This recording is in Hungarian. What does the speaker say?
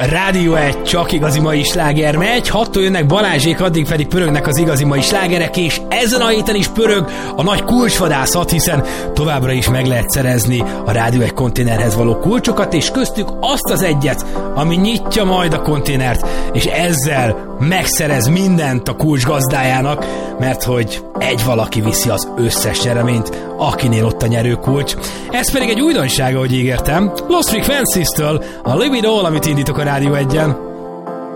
Rádió 1, csak igazi mai sláger megy, 6-tól jönnek Balázsék, addig pedig pörögnek az igazi mai slágerek, és ezen a héten is pörög a nagy kulcsvadászat, hiszen továbbra is meg lehet szerezni a Rádió 1 konténerhez való kulcsokat, és köztük azt az egyet, ami nyitja majd a konténert, és ezzel megszerez mindent a kulcs gazdájának, mert hogy egy valaki viszi az összes nyereményt, akinél ott a nyerőkulcs. Ez pedig egy újdonsága, hogy ígértem, Lost Frequencies-től a Live It All, amit indítok a Rádió 1-en.